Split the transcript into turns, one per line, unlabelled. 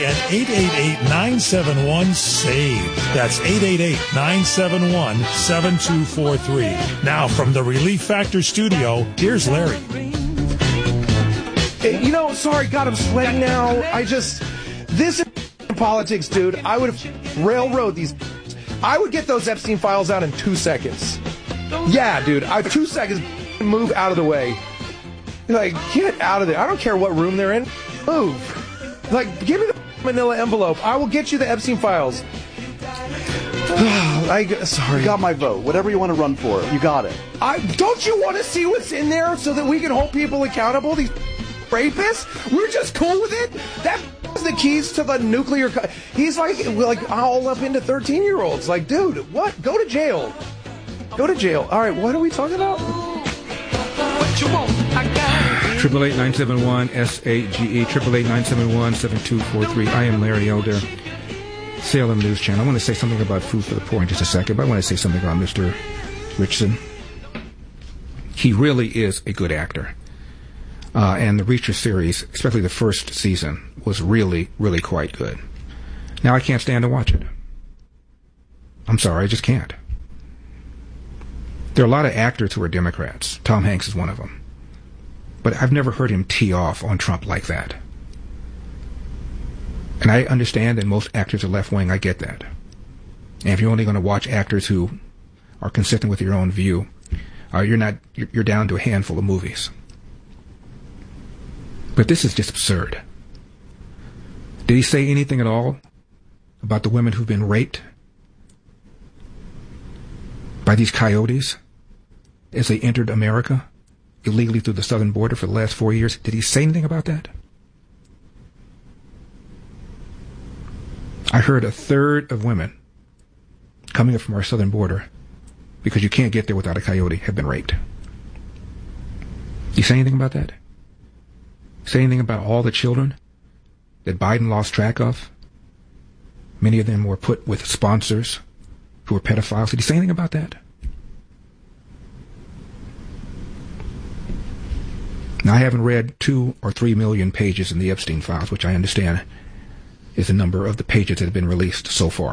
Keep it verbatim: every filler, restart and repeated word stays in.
at eight eight eight, nine seven one, SAVE. That's eight eight eight, nine seven one, seven two four three. Now, from the Relief Factor studio, here's Larry.
Hey, you know, sorry, God, I'm sweating now. I just, this is politics, dude. I would have railroad these. I would get those Epstein files out in two seconds. Yeah, dude, I two seconds, move out of the way. Like, get out of there. I don't care what room they're in. Move. Like, give me the manila envelope. I will get you the Epstein files. I, sorry.
You got my vote. Whatever you want to run for, you got it.
I don't you want to see what's in there so that we can hold people accountable? These rapists? We're just cool with it? That is the keys to the nuclear. Co- He's like, like all up into thirteen-year-olds. Like, dude, what? Go to jail. Go to jail. All right, what are we talking about?
What you want, I got it.
Triple eight nine seven one S A G E. Triple eight nine seven one seven two four three. I am Larry Elder, Salem News Channel. I want to say something about Food for the Poor in just a second, but I want to say something about Mister Richardson. He really is a good actor. Uh, and the Reacher series, especially the first season, was really, really quite good. Now I can't stand to watch it. I'm sorry, I just can't. There are a lot of actors who are Democrats. Tom Hanks is one of them. But I've never heard him tee off on Trump like that. And I understand that most actors are left-wing. I get that. And if you're only going to watch actors who are consistent with your own view, uh, you're not. You're, you're down to a handful of movies. But this is just absurd. Did he say anything at all about the women who've been raped by these coyotes as they entered America illegally through the southern border for the last four years? Did he say anything about that? I heard a third of women coming up from our southern border, because you can't get there without a coyote, have been raped. Did he say anything about that? Say anything about all the children that Biden lost track of? Many of them were put with sponsors who were pedophiles. Did he say anything about that? Now, I haven't read two or three million pages in the Epstein files, which I understand is the number of the pages that have been released so far.